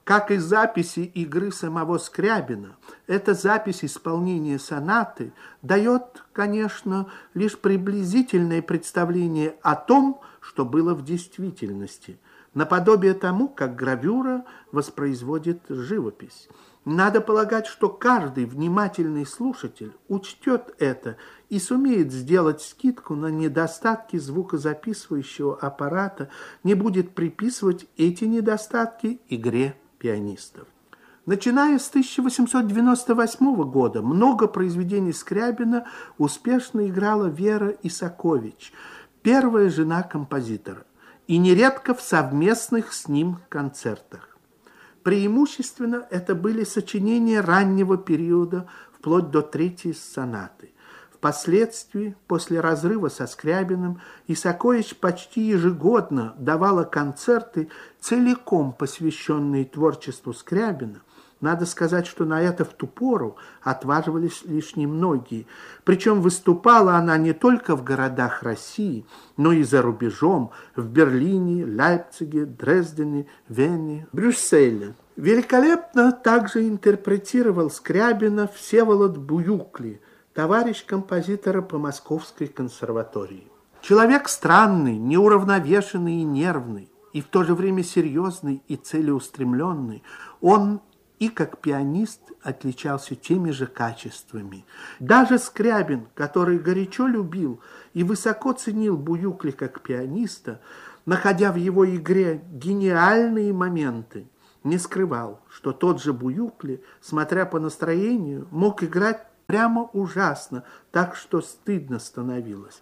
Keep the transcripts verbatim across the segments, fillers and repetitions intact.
Как и записи игры самого Скрябина, эта запись исполнения сонаты дает, конечно, лишь приблизительное представление о том, что было в действительности, наподобие тому, как гравюра воспроизводит живопись. Надо полагать, что каждый внимательный слушатель учтет это и сумеет сделать скидку на недостатки звукозаписывающего аппарата, не будет приписывать эти недостатки игре пианистов. Начиная с тысяча восемьсот девяносто восьмого года много произведений Скрябина успешно играла Вера Исакович, первая жена композитора, и нередко в совместных с ним концертах. Преимущественно это были сочинения раннего периода, вплоть до третьей сонаты. Впоследствии, после разрыва со Скрябиным, Исакович почти ежегодно давала концерты, целиком посвященные творчеству Скрябина. Надо сказать, что на это в ту пору отваживались лишь немногие. Причем выступала она не только в городах России, но и за рубежом, в Берлине, Лейпциге, Дрездене, Вене, Брюсселе. Великолепно также интерпретировал Скрябина Всеволод Буюкли, товарищ композитора по Московской консерватории. Человек странный, неуравновешенный и нервный, и в то же время серьезный и целеустремленный, он и как пианист отличался теми же качествами. Даже Скрябин, который горячо любил и высоко ценил Буюкли как пианиста, находя в его игре гениальные моменты, не скрывал, что тот же Буюкли, смотря по настроению, мог играть прямо ужасно, так что стыдно становилось.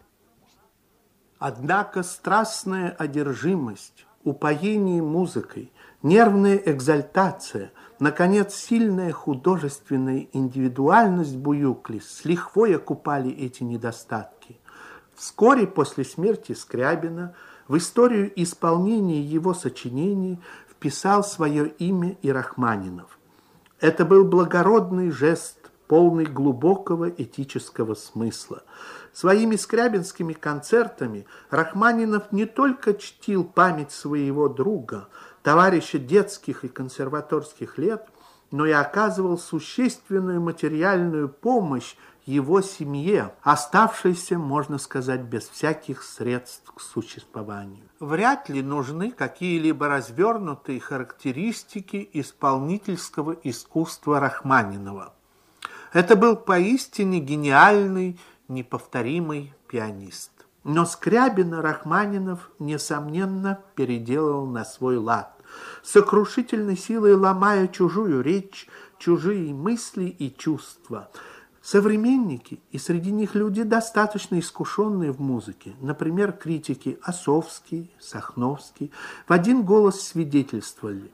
Однако страстная одержимость, упоение музыкой, нервная экзальтация, наконец, сильная художественная индивидуальность Буюкли с лихвой окупали эти недостатки. Вскоре после смерти Скрябина в историю исполнения его сочинений вписал свое имя и Рахманинов. Это был благородный жест, полный глубокого этического смысла. Своими скрябинскими концертами Рахманинов не только чтил память своего друга, товарища детских и консерваторских лет, но и оказывал существенную материальную помощь его семье, оставшейся, можно сказать, без всяких средств к существованию. Вряд ли нужны какие-либо развернутые характеристики исполнительского искусства Рахманинова. Это был поистине гениальный, неповторимый пианист. Но Скрябина Рахманинов, несомненно, переделал на свой лад, сокрушительной силой ломая чужую речь, чужие мысли и чувства. Современники, и среди них люди достаточно искушенные в музыке, например, критики Осовский, Сахновский, в один голос свидетельствовали: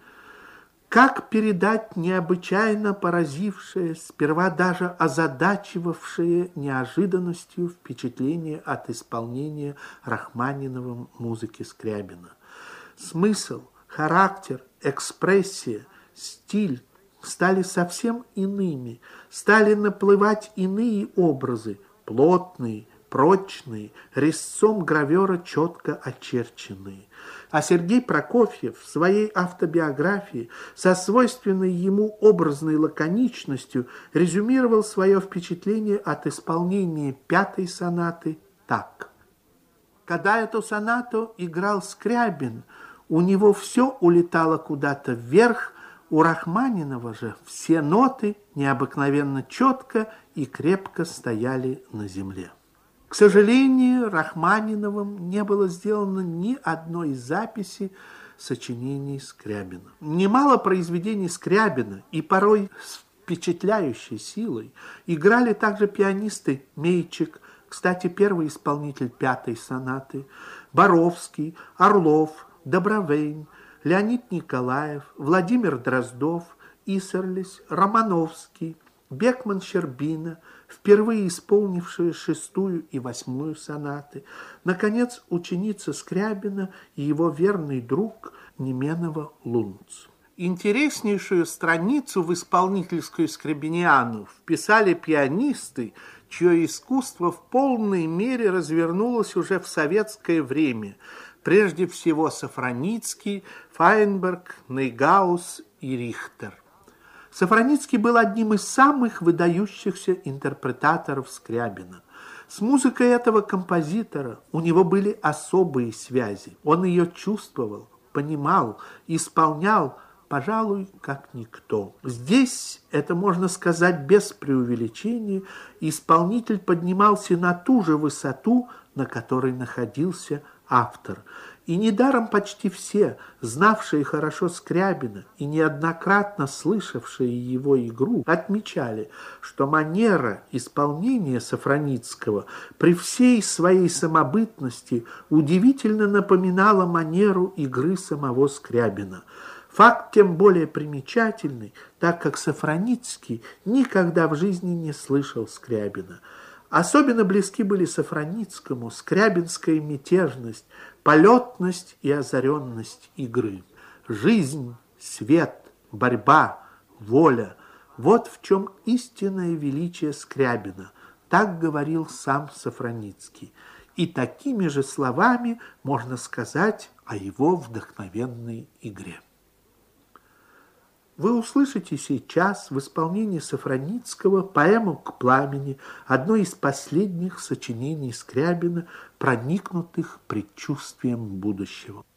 как передать необычайно поразившее, сперва даже озадачивавшее неожиданностью впечатление от исполнения Рахманиновым музыки Скрябина. Смысл, характер, экспрессия, стиль стали совсем иными, стали наплывать иные образы, плотные, прочные, резцом гравера четко очерченные. А Сергей Прокофьев в своей автобиографии со свойственной ему образной лаконичностью резюмировал свое впечатление от исполнения пятой сонаты так. Когда эту сонату играл Скрябин, у него все улетало куда-то вверх, у Рахманинова же все ноты необыкновенно четко и крепко стояли на земле. К сожалению, Рахманиновым не было сделано ни одной из записей сочинений Скрябина. Немало произведений Скрябина, и порой с впечатляющей силой, играли также пианисты Мейчик, кстати, первый исполнитель пятой сонаты, Боровский, Орлов, Добровейн, Леонид Николаев, Владимир Дроздов, Исерлис, Романовский, Бекман-Щербина, впервые исполнившая шестую и восьмую сонаты, наконец, ученица Скрябина и его верный друг Неменова Лунц. Интереснейшую страницу в исполнительскую скрябиниану вписали пианисты, чье искусство в полной мере развернулось уже в советское время. Прежде всего Сафроницкий, Файнберг, Нейгаус и Рихтер. Сафроницкий был одним из самых выдающихся интерпретаторов Скрябина. С музыкой этого композитора у него были особые связи. Он ее чувствовал, понимал, исполнял, пожалуй, как никто. Здесь, это можно сказать без преувеличения, исполнитель поднимался на ту же высоту, на которой находился автор. И недаром почти все, знавшие хорошо Скрябина и неоднократно слышавшие его игру, отмечали, что манера исполнения Сафроницкого при всей своей самобытности удивительно напоминала манеру игры самого Скрябина. Факт тем более примечательный, так как Сафроницкий никогда в жизни не слышал Скрябина. Особенно близки были Сафроницкому скрябинская мятежность, полетность и озаренность игры. Жизнь, свет, борьба, воля – вот в чем истинное величие Скрябина, так говорил сам Сафроницкий. И такими же словами можно сказать о его вдохновенной игре. Вы услышите сейчас в исполнении Сафроницкого поэму «К пламени», одно из последних сочинений Скрябина, проникнутых предчувствием будущего.